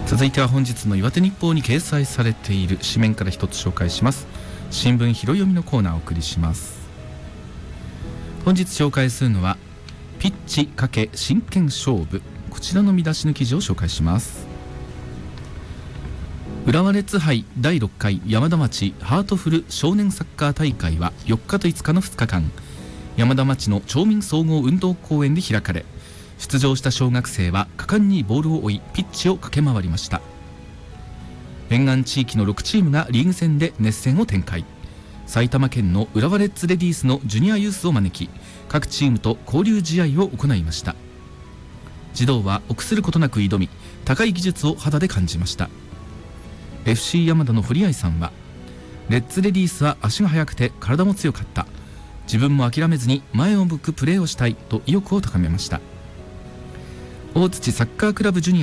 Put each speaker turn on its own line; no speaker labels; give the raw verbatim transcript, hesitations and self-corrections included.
続いては本日の岩手日報に掲載されている紙面から一つ紹介します。新聞拾い読みのコーナーをお送りします。本日紹介するのはピッチかけ真剣勝負、こちらの見出しの記事を紹介します。浦和レッズ杯だいろっかい山田町ハートフル少年サッカー大会はよっかといつかのふつかかん、山田町の町民総合運動公園で開かれ、出場した小学生は果敢にボールを追いピッチを駆け回りました。沿岸地域のろくチームがリーグ戦で熱戦を展開。埼玉県の浦和レッズレディースのジュニアユースを招き、各チームと交流試合を行いました。児童は臆することなく挑み、高い技術を肌で感じました。 エフシー 山田の堀合さんは、レッズレディースは足が速くて体も強かった、自分も諦めずに前を向くプレーをしたいと意欲を高めました。大槌サッカークラブジュニア